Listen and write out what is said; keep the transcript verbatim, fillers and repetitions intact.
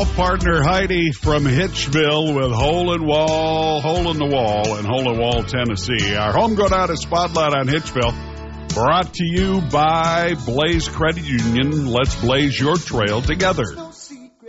Partner Heidi from Hitchville with Hole in Wall, Hole in the Wall in Hole in Wall, Tennessee. Our Homegrown Artist Spotlight on Hitchville, brought to you by Blaze Credit Union. Let's blaze your trail together.